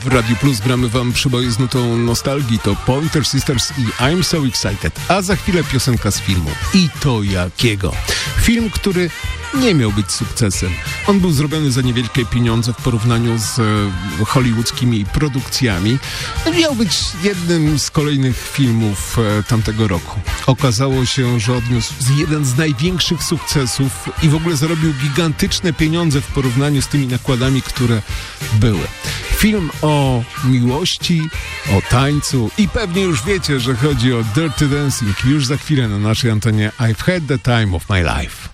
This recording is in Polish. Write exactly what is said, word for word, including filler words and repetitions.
W Radiu Plus gramy wam przyboje z nutą nostalgii. To Pointer Sisters i I'm So Excited. A za chwilę piosenka z filmu. I to jakiego? Film, który nie miał być sukcesem. On był zrobiony za niewielkie pieniądze w porównaniu z e, hollywoodzkimi produkcjami. Miał być jednym z kolejnych filmów e, tamtego roku. Okazało się, że odniósł jeden z największych sukcesów i w ogóle zarobił gigantyczne pieniądze w porównaniu z tymi nakładami, które były. Film o miłości, o tańcu i pewnie już wiecie, że chodzi o Dirty Dancing. Już za chwilę na naszej antenie I've had the time of my life.